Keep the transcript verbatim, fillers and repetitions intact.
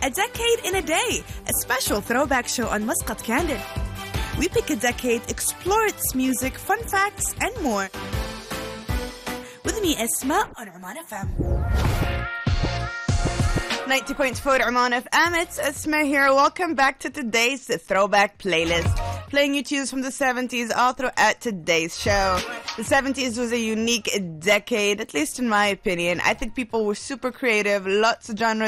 A Decade in a Day, a special throwback show on Muscat Candid. We pick a decade, explore its music, fun facts, and more. With me, Esma, on Oman F M. ninety point four Oman F M, it's Esma here. Welcome back to today's Throwback Playlist. Playing you tunes from the seventies all throughout today's show. The seventies was a unique decade, at least in my opinion. I think people were super creative, lots of genres